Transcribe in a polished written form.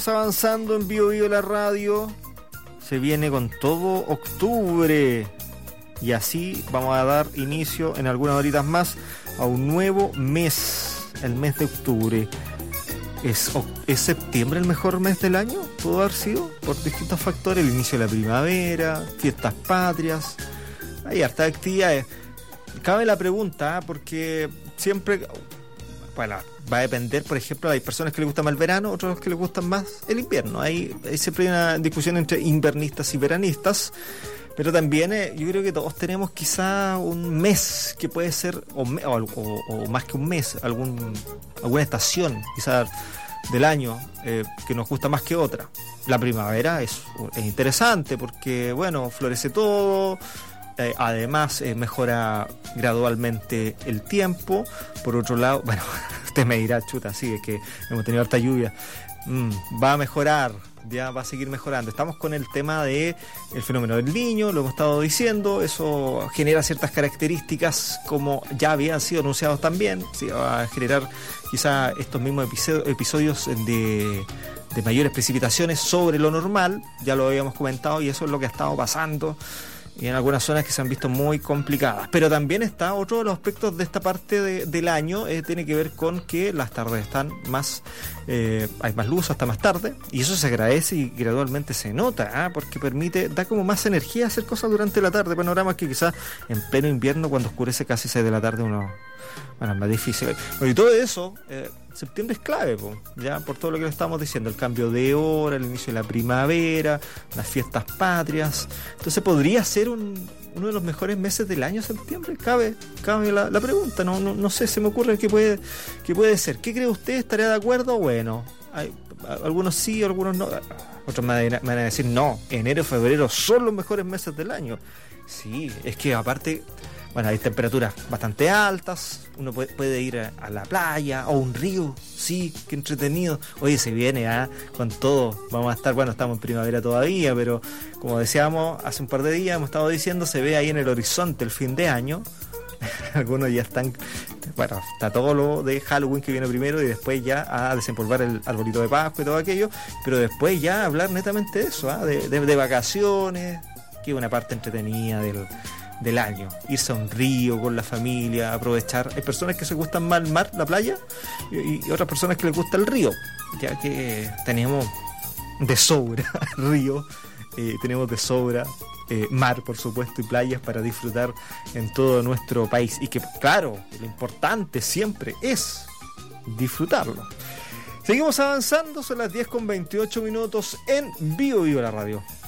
Avanzando en Bio Bio la radio, se viene con todo octubre y así vamos a dar inicio en algunas horitas más a un nuevo mes, el mes de octubre. ¿Es septiembre el mejor mes del año? Pudo haber sido por distintos factores, el inicio de la primavera, fiestas patrias, hay hartas actividades. Cabe la pregunta, porque siempre, bueno, va a depender, por ejemplo, hay personas que les gusta más el verano, otros que les gustan más el invierno. Hay siempre una discusión entre invernistas y veranistas, pero también yo creo que todos tenemos quizá un mes que puede ser, o más que un mes, alguna estación quizá del año que nos gusta más que otra. La primavera es interesante porque, bueno, florece todo. Además mejora gradualmente el tiempo. Por otro lado, bueno, usted me dirá, chuta, sí, es que hemos tenido harta lluvia. Va a mejorar, ya va a seguir mejorando. Estamos con el tema de el fenómeno del Niño, lo hemos estado diciendo. Eso genera ciertas características, como ya habían sido anunciados también. Sí, va a generar quizá estos mismos episodios de mayores precipitaciones sobre lo normal. Ya lo habíamos comentado y eso es lo que ha estado pasando, y en algunas zonas que se han visto muy complicadas. Pero también está otro de los aspectos de esta parte del año, tiene que ver con que las tardes están más, hay más luz hasta más tarde, y eso se agradece y gradualmente se nota, porque da como más energía a hacer cosas durante la tarde, panoramas que quizás en pleno invierno, cuando oscurece casi 6 de la tarde, es más difícil. Bueno, y todo eso, septiembre es clave, ya por todo lo que le estamos diciendo, el cambio de hora, el inicio de la primavera, las fiestas patrias. Entonces podría ser uno de los mejores meses del año, septiembre. Cabe la pregunta, no sé, se me ocurre que puede ser. ¿Qué cree usted? ¿Estaría de acuerdo? Bueno, algunos sí, algunos no. Otros me van a decir, no, enero y febrero son los mejores meses del año. Sí, es que aparte, bueno, hay temperaturas bastante altas, uno puede ir a la playa o un río, sí, qué entretenido. Oye, se viene con todo, vamos a estar, bueno, estamos en primavera todavía, pero como decíamos hace un par de días, hemos estado diciendo, se ve ahí en el horizonte el fin de año. Algunos ya están, bueno, está todo lo de Halloween que viene primero y después ya a desempolvar el arbolito de Pascua y todo aquello, pero después ya hablar netamente de eso, de vacaciones, que es una parte entretenida del año, irse a un río con la familia, aprovechar. Hay personas que se gustan más el mar, la playa, y otras personas que les gusta el río, ya que tenemos de sobra río, tenemos de sobra mar, por supuesto, y playas para disfrutar en todo nuestro país, y que, claro, lo importante siempre es disfrutarlo. Seguimos avanzando, son las 10:28 en Bio Bio la radio.